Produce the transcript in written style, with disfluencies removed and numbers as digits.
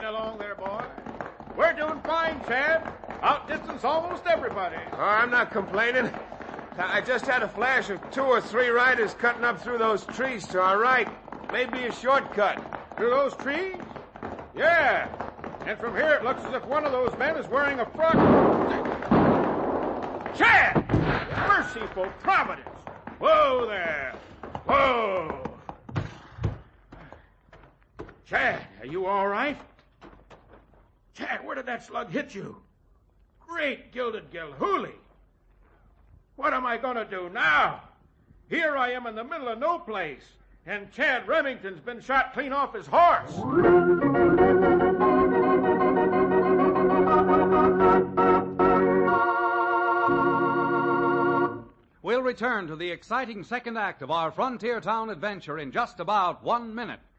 along there, boy. We're doing fine, Chad. Outdistance almost everybody. Oh, I'm not complaining. I just had a flash of 2 or 3 riders cutting up through those trees to our right. Maybe a shortcut. Through those trees? Yeah. And from here it looks as if one of those men is wearing a frock. Chad! Merciful Providence! Whoa there! Whoa! Chad, are you all right? Chad, where did that slug hit you? Great gilded Gilhooly! What am I going to do now? Here I am in the middle of no place, and Chad Remington's been shot clean off his horse. We'll return to the exciting second act of our Frontier Town adventure in just about 1 minute.